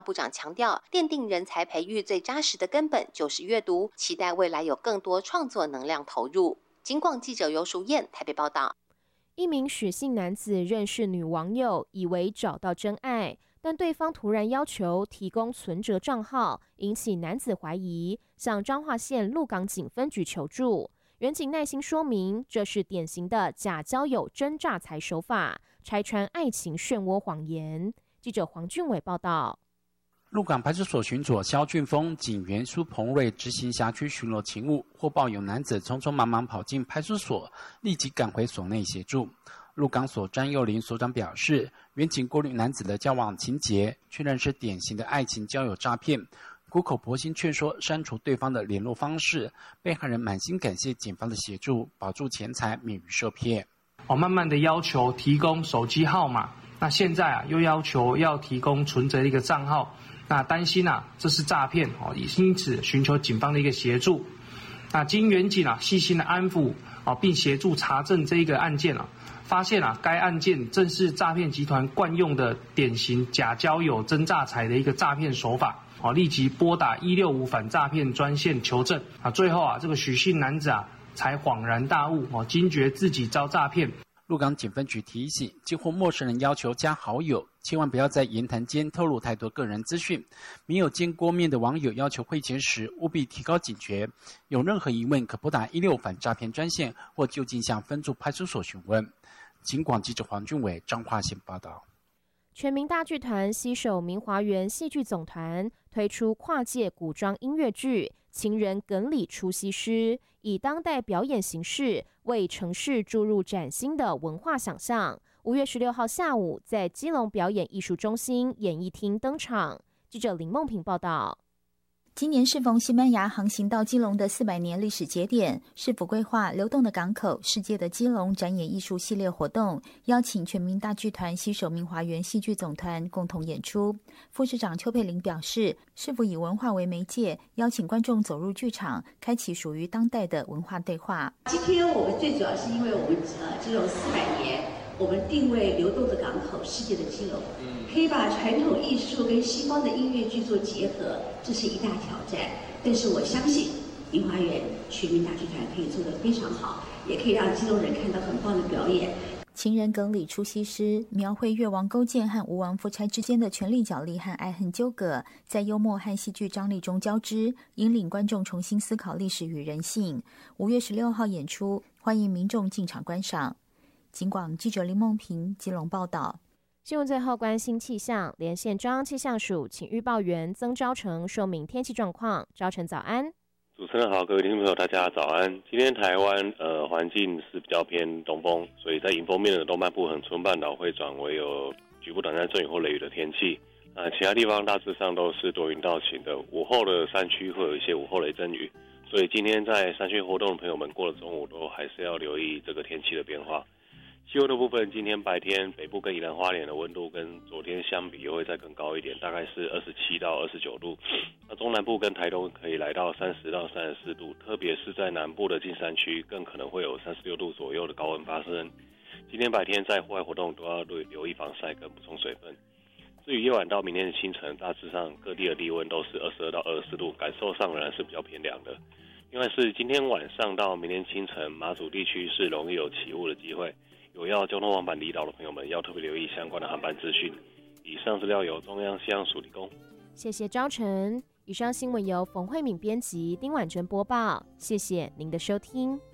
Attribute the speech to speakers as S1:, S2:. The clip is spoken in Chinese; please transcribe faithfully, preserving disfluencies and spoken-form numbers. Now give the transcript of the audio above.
S1: 部长强调，奠定人才培育最扎实的根本就是阅读，期待未来有更多创作能量投入。警广记者尤淑燕台北报道。
S2: 一名许姓男子认识女网友，以为找到真爱，但对方突然要求提供存折账号，引起男子怀疑，向彰化县鹿港警分局求助。员警耐心说明，这是典型的假交友真诈财手法，拆穿爱情漩涡谎言。记者黄俊伟报道。
S3: 鹿港派出所巡佐肖俊峰、警员苏鹏瑞执行辖区巡逻勤务，获报有男子匆匆忙忙跑进派出所，立即赶回所内协助。鹿港所詹佑林所长表示，员警过滤男子的交往情节，确认是典型的爱情交友诈骗，苦口婆心劝说删除对方的联络方式，被害人满心感谢警方的协助，保住钱财，免于受骗。
S4: 哦，慢慢的要求提供手机号码，那现在啊又要求要提供存折的一个账号。那担心啊，这是诈骗哦，因此寻求警方的一个协助。那经员警啊细心的安抚啊，并协助查证这一个案件啊，发现啊，该案件正是诈骗集团惯用的典型假交友真诈财的一个诈骗手法。啊，立即拨打一六五反诈骗专线求证啊。最后啊，这个许姓男子啊才恍然大悟哦，惊觉自己遭诈骗。
S3: 鹿港警分局提醒，接获陌生人要求加好友，千万不要在言谈间透露太多个人资讯。没有见过面的网友要求汇钱时，务必提高警觉。有任何疑问，可拨打一六反诈骗专线，或就近向分驻派出所询问。警广记者黄俊伟彰化县报道。
S2: 全民大剧团携手明华园戏剧总团推出跨界古装音乐剧《情人哏里出西施》，以当代表演形式为城市注入崭新的文化想象。五月十六号下午，在基隆表演艺术中心演艺厅登场。记者林梦平报道。
S5: 今年适逢西班牙航行到基隆的四百年历史节点，市府规划流动的港口、世界的基隆展演艺术系列活动，邀请全民大剧团携手明华园戏剧总团共同演出。副市长邱佩玲表示，市府以文化为媒介，邀请观众走入剧场，开启属于当代的文化对话。
S6: 今天我们最主要是因为我们呃基隆四百年，我们定位流动的港口，世界的基隆，可以把传统艺术跟西方的音乐剧做结合，这是一大挑战。但是我相信明华园全民大剧团可以做得非常好，也可以让基隆人看到很棒的表演。
S5: 情人哏里出西施，描绘越王勾践和吴王夫差之间的权力角力和爱恨纠葛，在幽默和戏剧张力中交织，引领观众重新思考历史与人性。五月十六号演出，欢迎民众进场观赏。警广记者林梦平基隆报道。
S2: 新闻最后关心气象，连线中央气象署请预报员曾昭成说明天气状况。昭成早安。
S7: 主持人好，各位听众朋友大家早安。今天台湾呃环境是比较偏东风，所以在迎风面的东半部恒春半岛会转为有局部短暂阵雨或雷雨的天气。呃，其他地方大致上都是多云到晴的。午后的山区会有一些午后雷阵雨，所以今天在山区活动的朋友们过了中午都还是要留意这个天气的变化。气温的部分，今天白天北部跟宜兰花莲的温度跟昨天相比也会再更高一点，大概是二十七到二十九度。那中南部跟台东可以来到三十到三十四度，特别是在南部的近山区更可能会有三十六度左右的高温发生。今天白天在户外活动都要留意防晒跟补充水分。至于夜晚到明天的清晨，大致上各地的低温都是二十二到二十四度，感受上仍然是比较偏凉的。另外是今天晚上到明天清晨，马祖地区是容易有起雾的机会。有要交通往返离岛的朋友们要特别留意相关的航班资讯。以上资料由中央气象署提供。
S2: 谢谢昭成。以上新闻由冯慧敏编辑，丁婉珍播报。谢谢您的收听。